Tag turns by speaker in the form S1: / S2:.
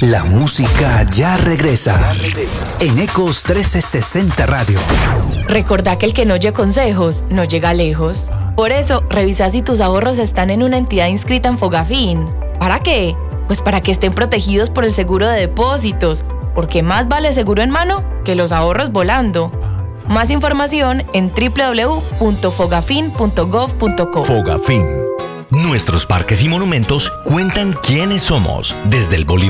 S1: La música ya regresa en Ecos 1360 Radio.
S2: Recordá que el que no oye consejos no llega lejos. Por eso, revisa si tus ahorros están en una entidad inscrita en Fogafín. ¿Para qué? Pues para que estén protegidos por el seguro de depósitos, porque más vale seguro en mano que los ahorros volando. Más información en www.fogafin.gov.co.
S3: Fogafín. Nuestros parques y monumentos cuentan quiénes somos, desde el Bolívar